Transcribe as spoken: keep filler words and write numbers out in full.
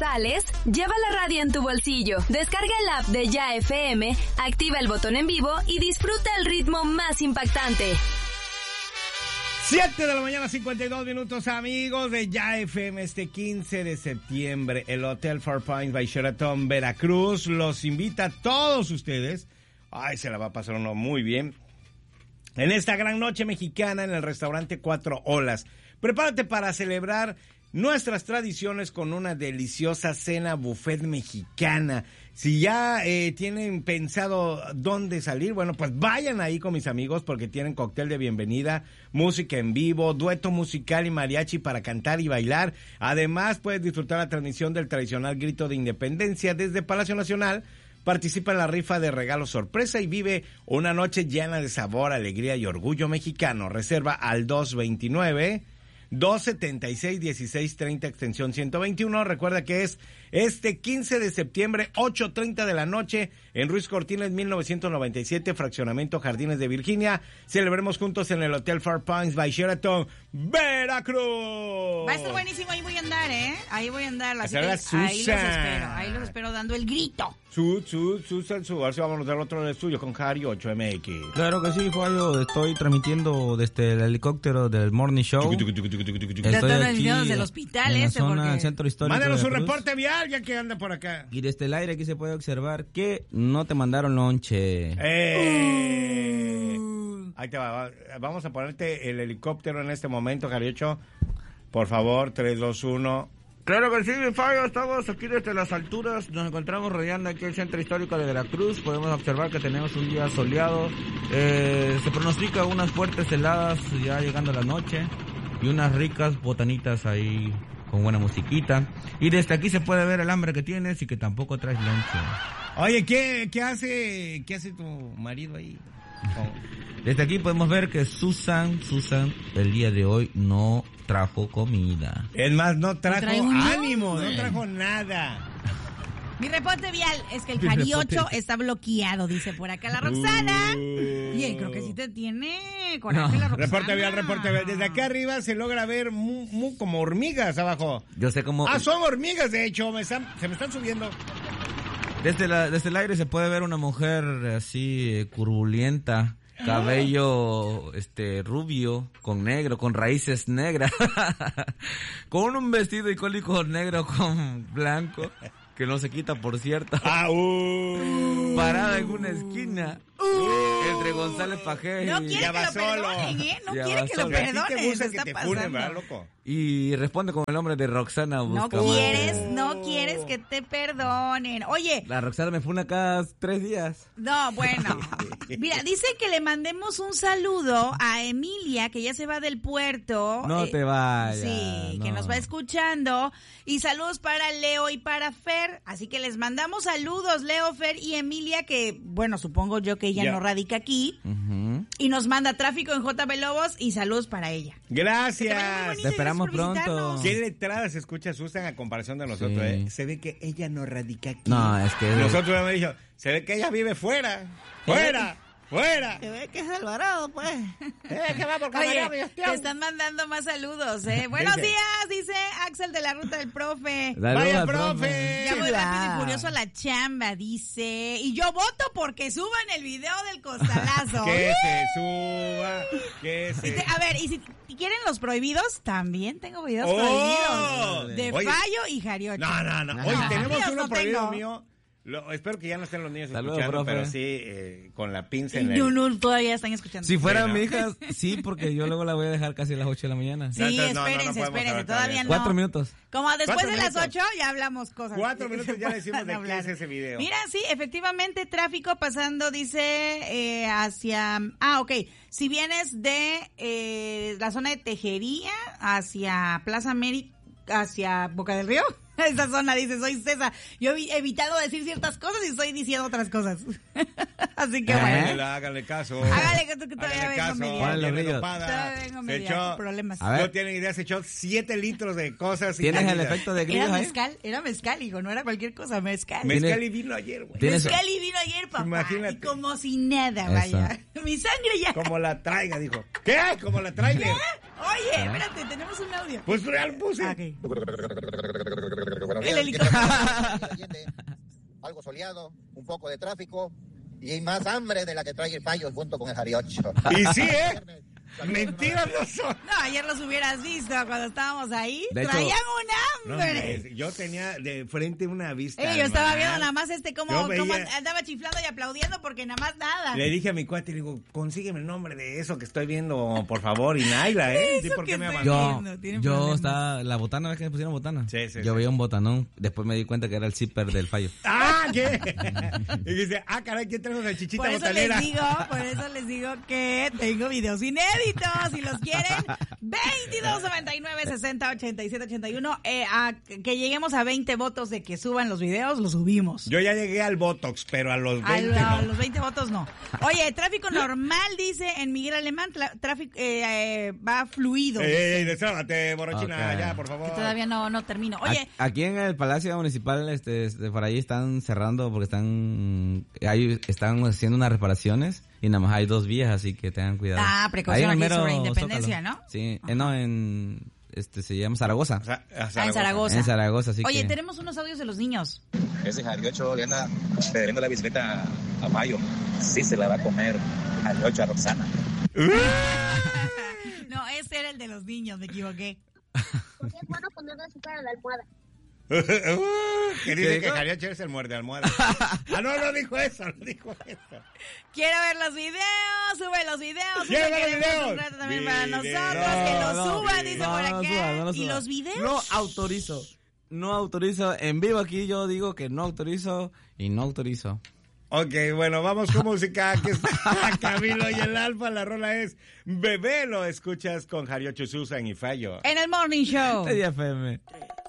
sales, lleva la radio en tu bolsillo, descarga el app de Ya F M, activa el botón en vivo y disfruta el ritmo más impactante. siete de la mañana, cincuenta y dos minutos, amigos de Ya F M. Este quince de septiembre, el Hotel Four Points by Sheraton Veracruz los invita a todos ustedes. Ay, se la va a pasar uno muy bien en esta gran noche mexicana en el restaurante Cuatro Olas. Prepárate para celebrar nuestras tradiciones con una deliciosa cena buffet mexicana. Si ya eh, tienen pensado dónde salir, bueno, pues vayan ahí con mis amigos porque tienen cóctel de bienvenida, música en vivo, dueto musical y mariachi para cantar y bailar. Además, puedes disfrutar la transmisión del tradicional grito de independencia desde Palacio Nacional. Participa en la rifa de regalos sorpresa y vive una noche llena de sabor, alegría y orgullo mexicano. Reserva al dos veintinueve, dos setenta y seis, dieciséis treinta, extensión ciento veintiuno. Recuerda que es este quince de septiembre, ocho treinta de la noche, en Ruiz Cortines, mil novecientos noventa y siete, Fraccionamiento Jardines de Virginia. Celebremos juntos en el Hotel Four Points by Sheraton Veracruz. Va a estar buenísimo, ahí voy a andar, ¿eh? Ahí voy a andar. Así que ahí los Susan. espero, ahí los espero dando el grito. Su, su, Susan, su. Ahora sí vamos al otro del estudio con Jari ocho M X. Claro que sí, Fallo. Estoy transmitiendo desde el helicóptero del Morning Show. Ya están el video desde el hospital en ese, la zona porque... del centro histórico. Mándanos de un Veracruz. reporte vial ya que anda por acá. Y desde el aire aquí se puede observar que no te mandaron lonche. Eh, uh. Ahí te va, va. Vamos a ponerte el helicóptero en este momento, Jariocho. Por favor, tres, dos, uno. Claro que sí, mi Fallo, estamos aquí desde las alturas, nos encontramos rodeando aquí el centro histórico de Veracruz, podemos observar que tenemos un día soleado, eh, se pronostica unas fuertes heladas ya llegando la noche y unas ricas botanitas ahí con buena musiquita, y desde aquí se puede ver el hambre que tienes y que tampoco traes lonche. Oye, ¿qué, qué hace qué hace tu marido ahí? Oh. Desde aquí podemos ver que Susan, Susan, el día de hoy no trajo comida. Es más, no trajo ánimo, nombre. no trajo nada. Mi reporte vial es que el Mi Jariocho reporte. está bloqueado, dice por acá la Roxana. Uh. Y creo que sí te tiene coraje la Roxana. Reporte vial, reporte vial. Desde acá arriba se logra ver mu, mu, como hormigas abajo. Yo sé cómo... Ah, son hormigas, de hecho, me están, se me están subiendo. Desde, la, desde el aire se puede ver una mujer así eh, curvulenta, cabello este rubio, con negro, con raíces negras, con un vestido icónico negro con blanco, que no se quita, por cierto. Ah, uh. Parada en una esquina, uh. entre González Pajé No y... quiere que lo perdonen, ¿eh? No Ya quiere va que lo solo. A ti te perdonen. gusta Se que está te pasando. funen, ¿verdad, loco? Y responde con el nombre de Roxana. No Busca quieres, más. no quieres que te perdonen. Oye, La Roxana me funa cada tres días. no, bueno. Mira, dice que le mandemos un saludo a Emilia, que ya se va del puerto. No Eh, te vayas. Sí, que no. nos va escuchando. Y saludos para Leo y para Fer. Así que les mandamos saludos, Leo, Fer y Emilia, que, bueno, supongo yo que ella Ya. no radica aquí. Ujú. Y nos manda tráfico en J B Lobos y saludos para ella. Gracias. Te esperamos Gracias por pronto. visitarnos. ¿Qué letrada se escucha Susan a comparación de nosotros? Sí. eh? Se ve que ella no radica aquí. No, es que... Nosotros hemos dicho, se ve que ella vive fuera. ¡Fuera! ¡Fuera! Se ve que es Alvarado, pues. Eh, que va por Oye, Camarero, Dios, te están mandando más saludos, ¿eh? Buenos Dice. días, dice Axel de la Ruta del Profe. Saludos, Vaya, profe. profe. Ya voy Chula. rápido y furioso a la chamba, dice. Y yo voto porque suban el video del costalazo. Que se suba, que se... Dice, a ver, y si quieren los prohibidos, también tengo videos ¡Oh! prohibidos. De Oye. Fallo y Jariocho. No, no, no. No. Oye, tenemos Míos uno no prohibido tengo. mío. Lo, espero que ya no estén los niños Saludos, escuchando, profe. pero sí eh, con la pinza Y en el... no, no, todavía están escuchando. Si fuera Sí, ¿no? mi hija, sí, porque yo luego la voy a dejar casi a las ocho de la mañana. Sí, No, entonces, no, no, no espérense, podemos espérense, hablar todavía todavía. no. Cuatro minutos. Como después Cuatro de las minutos. ocho ya hablamos cosas. Cuatro que minutos se ya pueden decimos de qué hablar. es ese video. Mira, sí, efectivamente, tráfico pasando, dice, eh, hacia... Ah, ok. Si vienes de eh, la zona de Tejería hacia Plaza América, hacia Boca del Río, esa zona, dice, soy César. Yo he evitado decir ciertas cosas y estoy diciendo otras cosas. Así que ¿Eh? bueno. Hágale, hágale caso. Hágale que tú que todavía Hágale vengo caso. media. Ponle Tiene brillo. dopada. Todavía vengo Se media echó... con problemas. A ver. No tienen idea, se echó siete litros de cosas. ¿Tienes el indebidas. efecto de Era grillos ahí? mezcal, era mezcal, hijo, no era cualquier cosa, mezcal. Mezcal ¿Tiene- y vino ayer, güey. ¿Tienes- Mezcal y vino ayer, papá. Imagínate. Y como si nada, vaya. Mi sangre ya. Como la traiga, dijo. ¿Qué? Como la traiga. Oye, espérate, tenemos un audio. Pues real puse. Ah, ok. El helicóptero. Algo soleado, un poco de tráfico y más hambre de la que trae el Fallo junto con el Jariocho. Y sí, ¿eh? Mentiras no son. No, ayer los hubieras visto cuando estábamos ahí. De hecho, Traían un hambre. No, yo tenía de frente una vista. Ey, yo estaba mar. viendo nada más este cómo, Yo veía- cómo andaba chiflando y aplaudiendo porque nada más nada. Le dije a mi cuate, le digo, consígueme el nombre de eso que estoy viendo, por favor. Y Naila, ¿eh? Sí, Eso ¿por que qué me estoy abandonó? viendo. Yo, tienen yo problemas. estaba, la botana, ¿ves que me pusieron botana? Sí, sí, Yo sí. veía un botanón, después me di cuenta que era el zipper del Fallo. ¡Ah, qué! Y dice, ah, caray, ¿quién trajo la chichita Por eso botanera? les digo, por eso les digo que tengo videos inéditos. Si los quieren, veintidós noventa y nueve sesenta ochenta y siete ochenta y uno. Eh, a que lleguemos a veinte votos de que suban los videos, los subimos. Yo ya llegué al Botox, pero a los A, veinte a no. los veinte votos no. Oye, tráfico normal, dice en Miguel Alemán, tra- tráfico eh, eh, va fluido. Ey, ey, desármate, borrachina, Ok. ya, por favor. Que todavía no, no termino. Oye, A- Aquí en el Palacio Municipal, este, este, por ahí están cerrando porque están, ahí están haciendo unas reparaciones y nada más hay dos vías, así que tengan cuidado. Ah, precaución Ahí en el aquí sobre mero Independencia, Zócalo. ¿no? Sí, eh, no, en, este, se llama Zaragoza. O sea, a Ah, en Zaragoza. En Zaragoza, así oye, que... tenemos unos audios de los niños. Ese Jariocho le anda pidiendo la bicicleta a Mayo. Sí se la va a comer Jariocho a Roxana. No, ese era el de los niños, me equivoqué. Porque es bueno ponerle azúcar a la almohada. Que dice ¿Qué que dijo? Jariocho es el muerde almohada. Ah, no, no dijo eso, no dijo eso. Quiero ver los videos, sube los videos. Quiero sube, ver los queremos videos. un rato también para Videos. nosotros, que No, los no, suban, dice no, por no acá. suba, no lo ¿Y suba. los videos? No autorizo. No autorizo. En vivo aquí yo digo que no autorizo y no autorizo. Ok, bueno, vamos con música. Aquí está Camilo y el Alfa. La rola es Bebé. Lo escuchas con Jariocho, Susan y Fallo. En el Morning Show. T D F M.